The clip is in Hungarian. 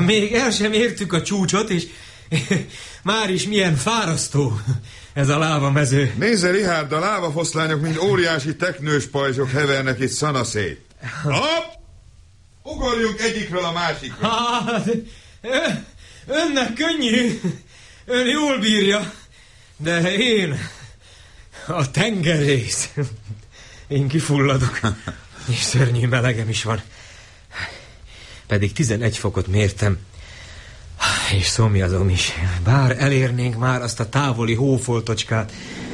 Még el sem értük a csúcsot, és már is milyen fárasztó ez a lávamező. Nézze, Richard, a lávafoszlányok, mint óriási teknős pajzsok hevernek itt szanaszét. Hopp! Ugorjunk egyikről a másikra. Önnek könnyű, ön jól bírja, de én, a tengerész, én kifulladok, és szörnyű melegem is van. Pedig 11 fokot mértem, és szomjazom is. Bár elérnénk már azt a távoli hófoltocskát,